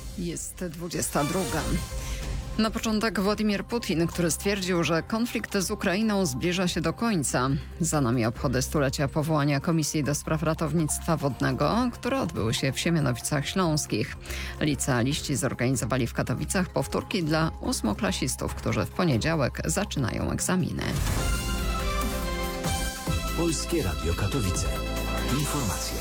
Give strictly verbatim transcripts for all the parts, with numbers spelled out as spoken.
Jest dwudziesta druga. Na początek Władimir Putin, który stwierdził, że konflikt z Ukrainą zbliża się do końca. Za nami obchody stulecia powołania Komisji do Spraw Ratownictwa Wodnego, które odbyły się w Siemianowicach Śląskich. Licealiści zorganizowali w Katowicach powtórki dla ósmoklasistów, którzy w poniedziałek zaczynają egzaminy. Polskie Radio Katowice. Informacje.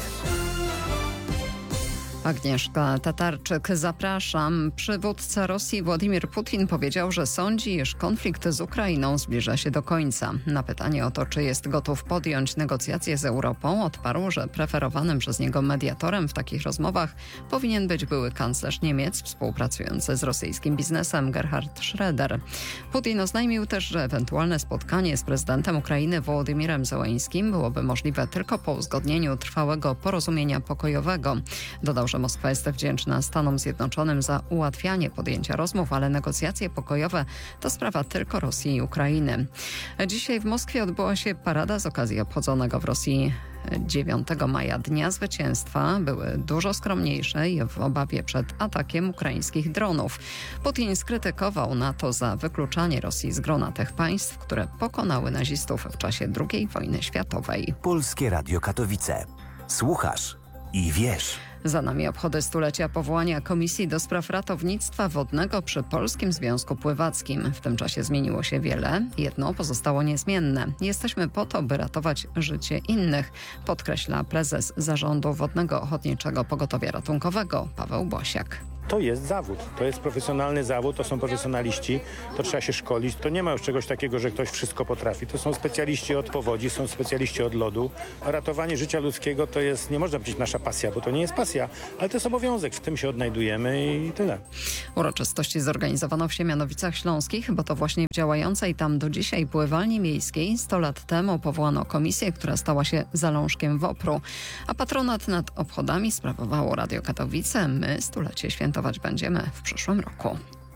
Agnieszka Tatarczyk, zapraszam. Przywódca Rosji Władimir Putin powiedział, że sądzi, iż konflikt z Ukrainą zbliża się do końca. Na pytanie o to, czy jest gotów podjąć negocjacje z Europą, odparł, że preferowanym przez niego mediatorem w takich rozmowach powinien być były kanclerz Niemiec współpracujący z rosyjskim biznesem Gerhard Schröder. Putin oznajmił też, że ewentualne spotkanie z prezydentem Ukrainy Wołodymirem Zełeńskim byłoby możliwe tylko po uzgodnieniu trwałego porozumienia pokojowego. Dodał, że Moskwa jest wdzięczna Stanom Zjednoczonym za ułatwianie podjęcia rozmów, ale negocjacje pokojowe to sprawa tylko Rosji i Ukrainy. Dzisiaj w Moskwie odbyła się parada z okazji obchodzonego w Rosji dziewiątego maja Dnia Zwycięstwa. Były dużo skromniejsze i w obawie przed atakiem ukraińskich dronów. Putin skrytykował NATO za wykluczanie Rosji z grona tych państw, które pokonały nazistów w czasie drugiej wojny światowej. Polskie Radio Katowice. Słuchasz i wiesz. Za nami obchody stulecia powołania Komisji do Spraw Ratownictwa Wodnego przy Polskim Związku Pływackim. W tym czasie zmieniło się wiele, jedno pozostało niezmienne. Jesteśmy po to, by ratować życie innych, podkreśla prezes Zarządu Wodnego Ochotniczego Pogotowia Ratunkowego Paweł Bosiak. To jest zawód, to jest profesjonalny zawód, to są profesjonaliści, to trzeba się szkolić. To nie ma już czegoś takiego, że ktoś wszystko potrafi. To są specjaliści od powodzi, są specjaliści od lodu. A ratowanie życia ludzkiego to jest, nie można powiedzieć nasza pasja, bo to nie jest pasja, ale to jest obowiązek, w tym się odnajdujemy i tyle. Uroczystości zorganizowano w Siemianowicach Śląskich, bo to właśnie w działającej tam do dzisiaj pływalni miejskiej sto lat temu powołano komisję, która stała się zalążkiem WOPR-u, a patronat nad obchodami sprawowało Radio Katowice. My stulecie świętować będziemy w przyszłym roku.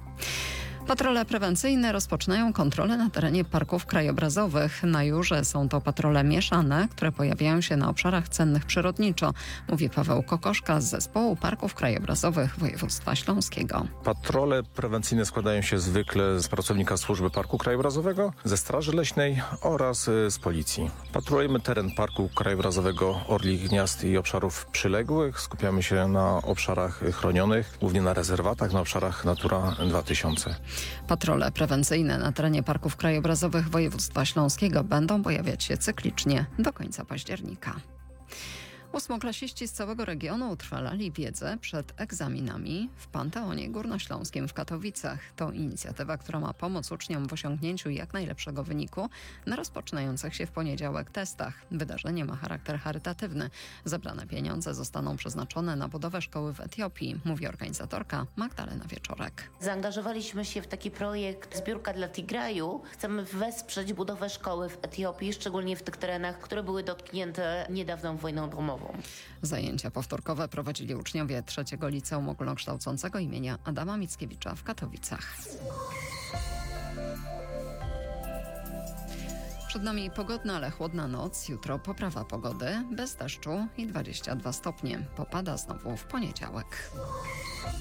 Patrole prewencyjne rozpoczynają kontrolę na terenie parków krajobrazowych. Na Jurze są to patrole mieszane, które pojawiają się na obszarach cennych przyrodniczo, mówi Paweł Kokoszka z Zespołu Parków Krajobrazowych Województwa Śląskiego. Patrole prewencyjne składają się zwykle z pracownika Służby Parku Krajobrazowego, ze Straży Leśnej oraz z Policji. Patrolujemy teren Parku Krajobrazowego Orlich Gniazd i obszarów przyległych. Skupiamy się na obszarach chronionych, głównie na rezerwatach, na obszarach Natura dwa tysiące. Patrole prewencyjne na terenie parków krajobrazowych województwa śląskiego będą pojawiać się cyklicznie do końca października. Ósmoklasiści z całego regionu utrwalali wiedzę przed egzaminami w Panteonie Górnośląskim w Katowicach. To inicjatywa, która ma pomóc uczniom w osiągnięciu jak najlepszego wyniku na rozpoczynających się w poniedziałek testach. Wydarzenie ma charakter charytatywny. Zebrane pieniądze zostaną przeznaczone na budowę szkoły w Etiopii, mówi organizatorka Magdalena Wieczorek. Zaangażowaliśmy się w taki projekt Zbiórka dla Tigraju. Chcemy wesprzeć budowę szkoły w Etiopii, szczególnie w tych terenach, które były dotknięte niedawną wojną domową. Zajęcia powtórkowe prowadzili uczniowie trzeciego Liceum Ogólnokształcącego imienia Adama Mickiewicza w Katowicach. Przed nami pogodna, ale chłodna noc. Jutro poprawa pogody, bez deszczu i dwadzieścia dwa stopnie. Popada znowu w poniedziałek.